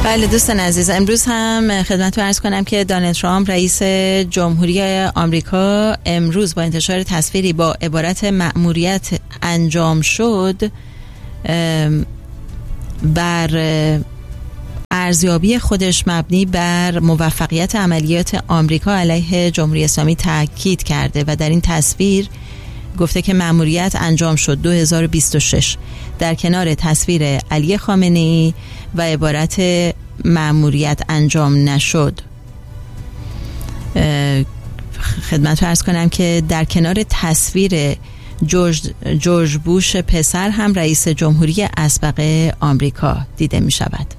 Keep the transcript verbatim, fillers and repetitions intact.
بله دوستان عزیز، امروز هم خدمتتون عرض کنم که دونالد ترامپ رئیس جمهوری آمریکا امروز با انتشار تصویری با عبارت مأموریت انجام شد بر ارزیابی خودش مبنی بر موفقیت عملیات آمریکا علیه جمهوری اسلامی تاکید کرده و در این تصویر گفته که مأموریت انجام شد دو هزار و بیست و شش در کنار تصویر علی خامنه‌ای و عبارت مأموریت انجام نشد. خدمت رو عرض کنم که در کنار تصویر جورج, جورج بوش پسر هم رئیس جمهوری اسبق آمریکا دیده می شود.